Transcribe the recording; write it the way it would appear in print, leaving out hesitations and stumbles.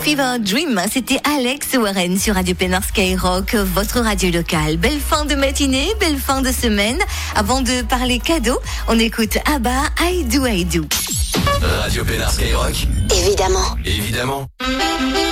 Fever Dream, c'était Alex Warren sur Radio Pénard Skyrock, votre radio locale. Belle fin de matinée, belle fin de semaine. Avant de parler cadeaux, on écoute Abba, I Do. Radio Pénard Skyrock. Évidemment. Évidemment.